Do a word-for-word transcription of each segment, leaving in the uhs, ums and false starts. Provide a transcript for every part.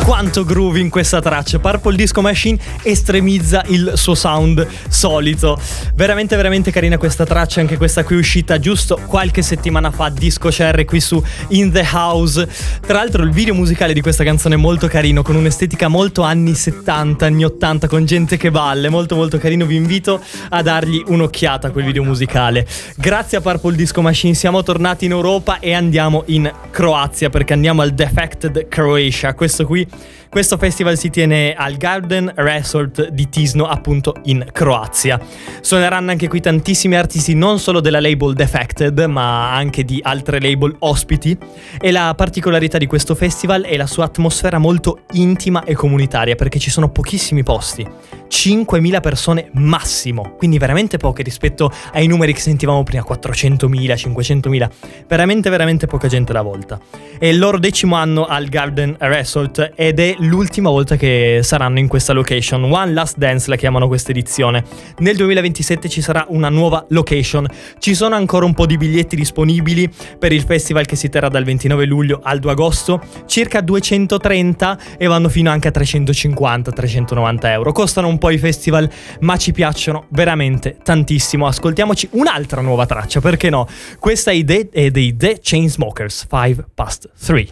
quanto groove in questa traccia. Purple Disco Machine estremizza il suo sound solito. Veramente veramente carina questa traccia, anche questa qui è uscita giusto qualche settimana fa, Disco Cherry qui su In The House. Tra l'altro il video musicale di questa canzone è molto carino, con un'estetica molto anni settanta, anni ottanta, con gente che balla, molto molto carino. Vi invito a dargli un'occhiata a quel video musicale. Grazie a Purple Disco Machine siamo tornati in Europa e andiamo in Croazia, perché andiamo al Defected Croatia. Questo qui Questo festival si tiene al Garden Resort di Tisno, appunto in Croazia. Suoneranno anche qui tantissimi artisti, non solo della label Defected, ma anche di altre label ospiti. E la particolarità di questo festival è la sua atmosfera molto intima e comunitaria, perché ci sono pochissimi posti, cinquemila persone massimo, quindi veramente poche rispetto ai numeri che sentivamo prima, quattrocentomila, cinquecentomila, veramente veramente poca gente alla volta. È il loro decimo anno al Garden Resort ed è l'ultima volta che saranno in questa location. One Last Dance la chiamano questa edizione. Nel duemilaventisette ci sarà una nuova location. Ci sono ancora un po' di biglietti disponibili per il festival che si terrà dal ventinove luglio al due agosto, circa duecentotrenta, e vanno fino anche a trecentocinquanta trecentonovanta euro. Costano un po' i festival, ma ci piacciono veramente tantissimo. Ascoltiamoci un'altra nuova traccia, perché no? Questa è dei, è dei The Chainsmokers, Five Past Three.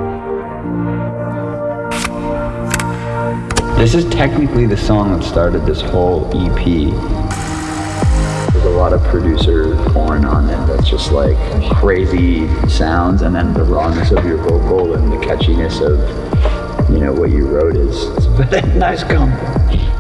This is technically the song that started this whole E P. There's a lot of producer porn on it that's just like crazy sounds, and then the rawness of your vocal and the catchiness of, you know, what you wrote is it's a nice combo.